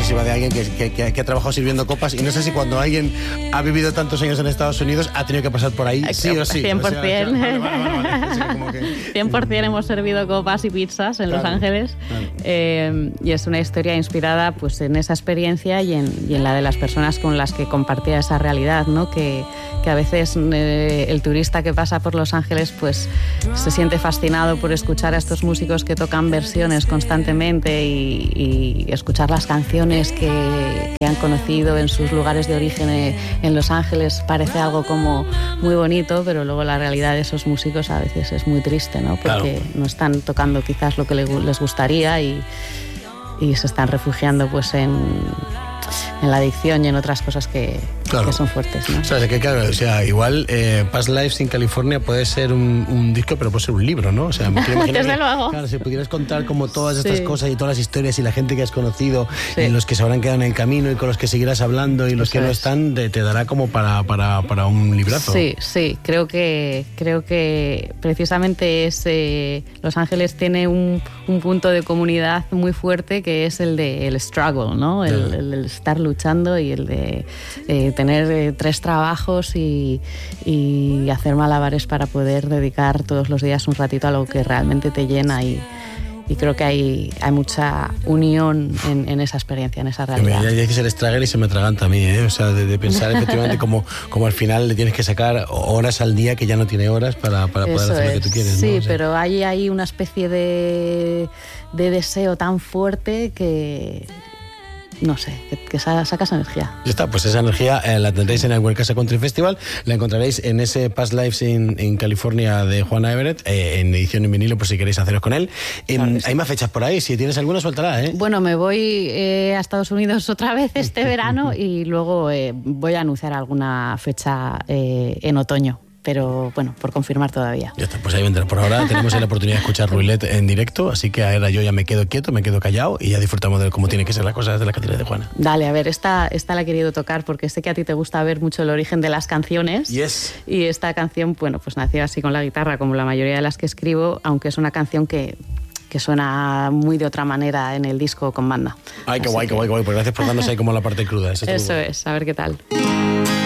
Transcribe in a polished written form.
clarísima de alguien que ha trabajado sirviendo copas, y no sé si cuando alguien ha vivido tantos años en Estados Unidos ha tenido que pasar por ahí, sí o sí. 100%. O sea, vale. Sí, como que... 100% hemos servido copas y pizzas en Los Ángeles. Claro. Y es una historia inspirada pues, en esa experiencia y en la de las personas con las que compartía esa realidad, ¿no? Que a veces el turista que pasa por Los Ángeles pues, se siente fascinado por escuchar a estos músicos que tocan versiones constantemente y escuchar las canciones que han conocido en sus lugares de origen en Los Ángeles. Parece algo como muy bonito, pero luego la realidad de esos músicos a veces es muy triste, ¿no? Porque no están tocando quizás lo que les gustaría y se están refugiando pues en la adicción y en otras cosas que son fuertes, ¿no? O sea, que claro, o sea, igual Past Lives in California puede ser un disco, pero puede ser un libro, ¿no? O sea, me quiero imaginar desde luego. Claro, si pudieras contar como todas estas cosas y todas las historias y la gente que has conocido y los que se habrán quedado en el camino y con los que seguirás hablando y los que no están, te dará como para un librazo. Sí, creo que precisamente Los Ángeles tiene un punto de comunidad muy fuerte que es el del struggle, ¿no? El estar luchando y el de tener 3 trabajos y hacer malabares para poder dedicar todos los días un ratito a lo que realmente te llena y creo que hay mucha unión en esa experiencia, en esa realidad. Ya dices el struggle y se me atraganta a mí, ¿eh? O sea, de pensar efectivamente como al final le tienes que sacar horas al día que ya no tiene horas para poder hacer lo que tú quieres, ¿no? Sí, o sea, pero hay ahí una especie de deseo tan fuerte que... no sé, que sacas energía. Ya está, pues esa energía la tendréis en el Huercasa Country Festival, la encontraréis en ese Past Lives in California de Juana Everett, en edición en vinilo, por si queréis haceros con él. Claro, hay más fechas por ahí, si tienes alguna, suéltala, ¿eh? Bueno, me voy a Estados Unidos otra vez este verano y luego voy a anunciar alguna fecha en otoño. Pero bueno, por confirmar todavía. Ya está, pues ahí vendrá. Por ahora tenemos la oportunidad de escuchar Roulette en directo, así que ahora yo ya me quedo quieto, me quedo callado y ya disfrutamos de cómo tiene que ser la cosa desde la cantina de Juana. Dale, a ver, esta la he querido tocar porque sé que a ti te gusta ver mucho el origen de las canciones. Yes. Y esta canción, bueno, pues nació así con la guitarra, como la mayoría de las que escribo, aunque es una canción que suena muy de otra manera en el disco con banda. Ay, qué guay, qué guay. Pues gracias por darnos ahí como la parte cruda. Eso es, a ver qué tal.